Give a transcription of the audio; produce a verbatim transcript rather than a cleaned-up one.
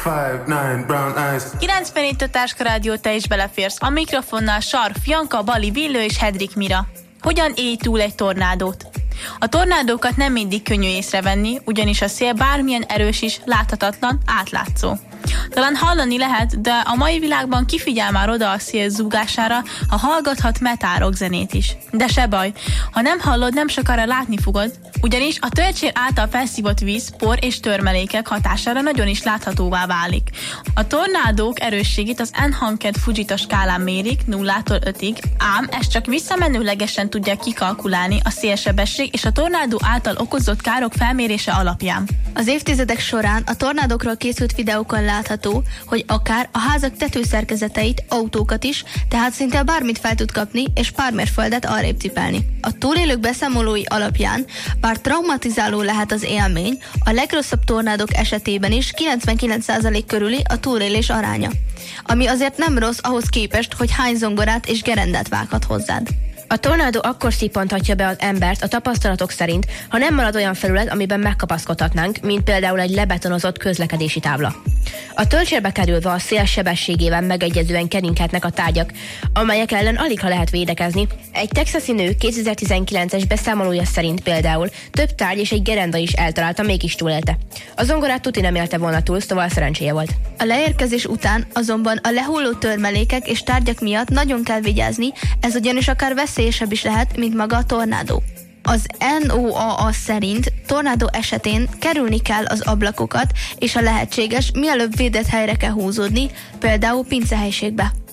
five nine brown eyes. kilencvennégy Társka Rádió, te is beleférsz. A mikrofonnál Sarf, Janka, Bali, Villő és Hedrik Mira. Hogyan élj túl egy tornádót? A tornádókat nem mindig könnyű észrevenni, ugyanis a szél bármilyen erős is láthatatlan, átlátszó. Talán hallani lehet, de a mai világban ki figyel már oda a szél zúgására, ha hallgathat metal rock zenét is. De se baj, ha nem hallod, nem sokára látni fogod, ugyanis a tölcsér által felszívott víz, por és törmelékek hatására nagyon is láthatóvá válik. A tornádók erősségét az Enhanced Fujita skálán mérik nullától ötig, ám ezt csak visszamenőlegesen tudják kikalkulálni a szélsebesség és a tornádó által okozott károk felmérése alapján. Az évtizedek során a tornádokról készült videókon látható, hogy akár a házak tetőszerkezeteit, autókat is, tehát szinte bármit fel tud kapni, és pár mérföldet arrébb cipelni. A túlélők beszámolói alapján, bár traumatizáló lehet az élmény, a legrosszabb tornádok esetében is kilencvenkilenc százalék körüli a túlélés aránya. Ami azért nem rossz ahhoz képest, hogy hány zongorát és gerendát vághat hozzád. A tornádó akkor szippanthatja be az embert a tapasztalatok szerint, ha nem marad olyan felület, amiben megkapaszkodhatnánk, mint például egy lebetonozott közlekedési tábla. A töltsérbe kerülve a szél sebességével megegyezően keringhetnek a tárgyak, amelyek ellen alig ha lehet védekezni. Egy texasi nő kétezer-tizenkilences beszámolója szerint például több tárgy és egy gerenda is eltalálta, mégis túlélte. A zongorát tuti nem élte volna túl, szóval szerencséje volt. A leérkezés után azonban a lehulló törmelékek és tárgyak miatt nagyon kell vigyázni, ez ugyanis akár veszélyesebb is lehet, mint maga a tornádó. Az en o á á szerint tornádó esetén kerülni kell az ablakokat, és ha lehetséges, mielőbb védett helyre kell húzódni, például pincehelyiségbe.